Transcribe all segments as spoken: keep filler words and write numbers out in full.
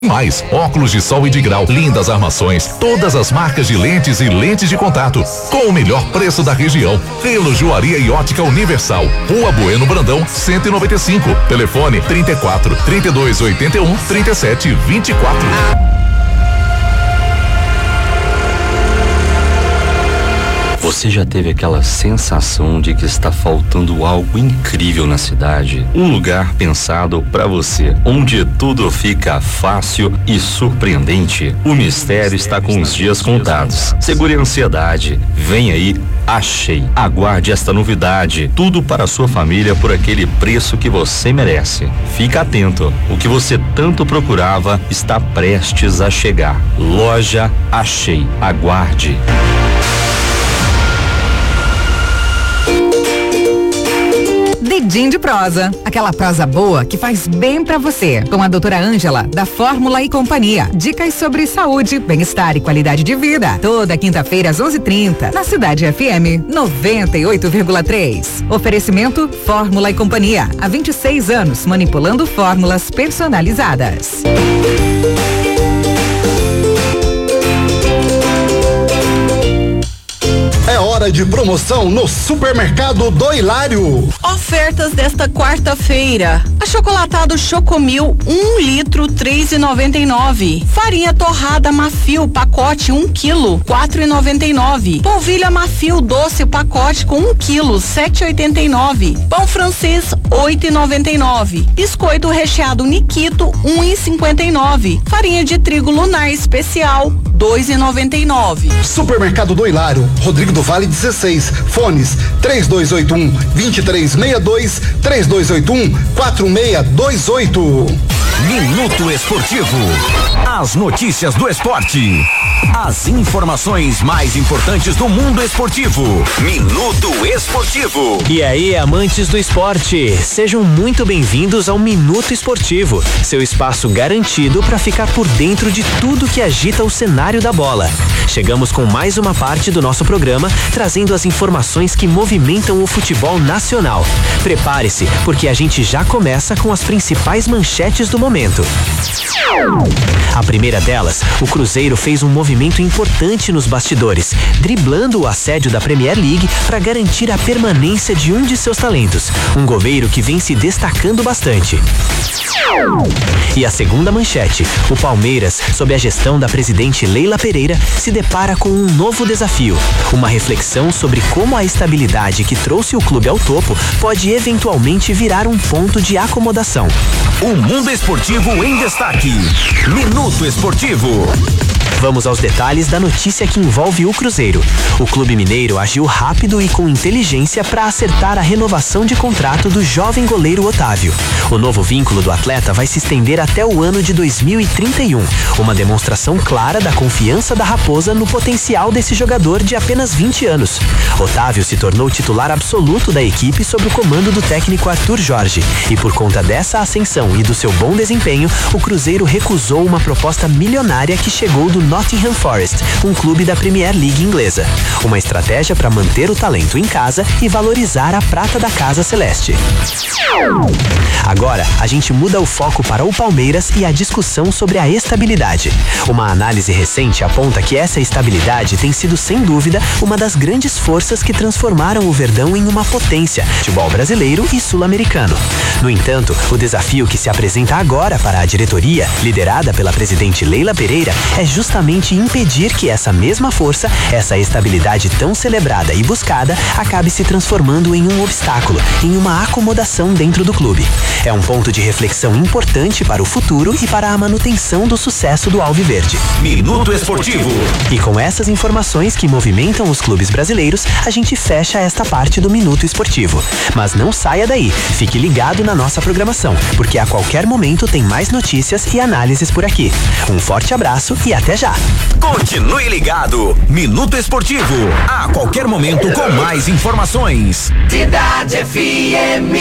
Mais, óculos de sol e de grau, lindas armações, todas as marcas de lentes e lentes de contato, com o melhor preço da região. Relojoaria e Ótica Universal, Rua Bueno Brandão, cento e noventa e cinco. Telefone trinta e quatro, trinta e dois, oitenta e um, trinta e sete, vinte e quatro. Você já teve aquela sensação de que está faltando algo incrível na cidade? Um lugar pensado para você, onde tudo fica fácil e surpreendente. O mistério está com os dias contados. Segure a ansiedade. Vem aí, achei. Aguarde esta novidade. Tudo para a sua família por aquele preço que você merece. Fica atento. O que você tanto procurava está prestes a chegar. Loja Achei. Aguarde. Dedinho de prosa, aquela prosa boa que faz bem pra você. Com a doutora Ângela, da Fórmula e Companhia. Dicas sobre saúde, bem-estar e qualidade de vida. Toda quinta-feira às onze e trinta, na Cidade F M noventa e oito vírgula três. Oferecimento Fórmula e Companhia. Há vinte e seis anos, manipulando fórmulas personalizadas. É hora de promoção no Supermercado do Hilário. Ofertas desta quarta-feira. Achocolatado Chocomil, um litro, três e noventa e nove. Farinha torrada Mafil, pacote um quilo, quatro e noventa e nove. Polvilha Mafil doce, pacote com um quilo, sete e oitenta e nove. Pão francês, oito e noventa e nove. Biscoito recheado Nikito, um e cinquenta e nove. Farinha de trigo Lunar especial, dois e noventa e nove. Supermercado do Hilário, Rodrigo do Vale dezesseis. Fones três dois oito um, dois três seis dois, três dois oito um, quatro seis dois oito. Minuto Esportivo. As notícias do esporte. As informações mais importantes do mundo esportivo. Minuto Esportivo. E aí, amantes do esporte, sejam muito bem-vindos ao Minuto Esportivo, seu espaço garantido para ficar por dentro de tudo que agita o cenário da bola. Chegamos com mais uma parte do nosso programa, trazendo as informações que movimentam o futebol nacional. Prepare-se, porque a gente já começa com as principais manchetes do momento. A primeira delas, o Cruzeiro fez um movimento importante nos bastidores, driblando o assédio da Premier League para garantir a permanência de um de seus talentos, um goleiro que vem se destacando bastante. E a segunda manchete, o Palmeiras, sob a gestão da presidente Leila Pereira, se depara com um novo desafio, uma reflexão sobre como a estabilidade que trouxe o clube ao topo pode eventualmente virar um ponto de acomodação. O mundo esportivo em destaque. Minuto Esportivo. Vamos aos detalhes da notícia que envolve o Cruzeiro. O clube mineiro agiu rápido e com inteligência para acertar a renovação de contrato do jovem goleiro Otávio. O novo vínculo do atleta vai se estender até o ano de dois mil e trinta e um, uma demonstração clara da confiança da Raposa no potencial desse jogador de apenas vinte anos. Otávio se tornou titular absoluto da equipe sob o comando do técnico Arthur Jorge, e por conta dessa ascensão e do seu bom desempenho, o Cruzeiro recusou uma proposta milionária que chegou do Nottingham Forest, um clube da Premier League inglesa. Uma estratégia para manter o talento em casa e valorizar a prata da Casa Celeste. Agora, a gente muda o foco para o Palmeiras e a discussão sobre a estabilidade. Uma análise recente aponta que essa estabilidade tem sido, sem dúvida, uma das grandes forças que transformaram o Verdão em uma potência, futebol brasileiro e sul-americano. No entanto, o desafio que se apresenta agora para a diretoria, liderada pela presidente Leila Pereira, é justamente impedir que essa mesma força, essa estabilidade tão celebrada e buscada, acabe se transformando em um obstáculo, em uma acomodação dentro do clube. É um ponto de reflexão importante para o futuro e para a manutenção do sucesso do Alviverde. Minuto Esportivo. E com essas informações que movimentam os clubes brasileiros, a gente fecha esta parte do Minuto Esportivo. Mas não saia daí, fique ligado na nossa programação, porque a qualquer momento tem mais notícias e análises por aqui. Um forte abraço e até já! Continue ligado. Minuto Esportivo. A qualquer momento com mais informações. Cidade F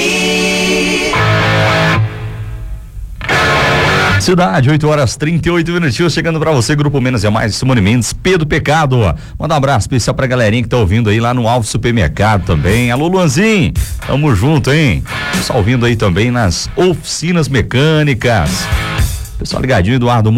M. Cidade, oito horas trinta e oito minutinhos, chegando pra você, Grupo Menos é Mais, Simone Mendes, Pedro Pecado. Manda um abraço especial pra galerinha que tá ouvindo aí lá no Alvo Supermercado também. Alô, Luanzinho, tamo junto, hein? Pessoal ouvindo aí também nas oficinas mecânicas. Pessoal ligadinho, Eduardo